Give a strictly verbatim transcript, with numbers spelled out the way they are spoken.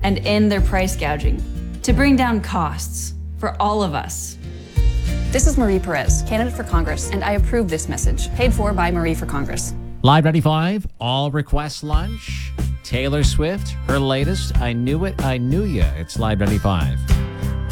and end their price gouging, to bring down costs for all of us. This is Marie Perez, candidate for Congress, and I approve this message, paid for by Marie for Congress. Live ninety-five, all request lunch. Taylor Swift, her latest, I Knew It, I Knew Ya. It's Live ninety-five.